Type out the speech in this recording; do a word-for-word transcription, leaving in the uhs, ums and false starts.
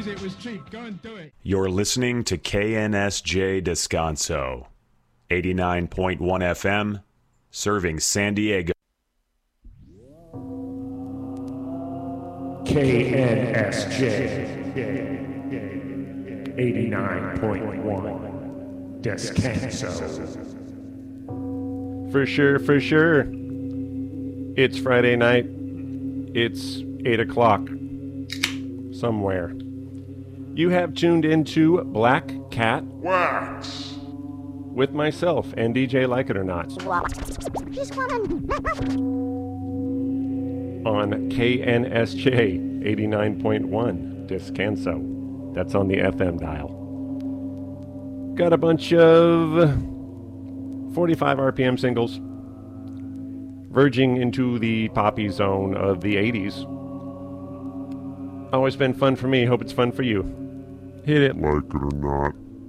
because it was cheap. Go and do it. You're listening to K N S J Descanso, eighty-nine point one F M, serving San Diego. K N S J eighty-nine point one Descanso. For sure, for sure. It's Friday night. It's eight o'clock. Somewhere. You have tuned into Black Cat Wax with myself and D J Like It or Not on K N S J eighty-nine point one Descanso. That's on the F M dial. Got a bunch of forty-five R P M singles verging into the poppy zone of the eighties. Always been fun for me. Hope it's fun for you. Hit it. Like it or not.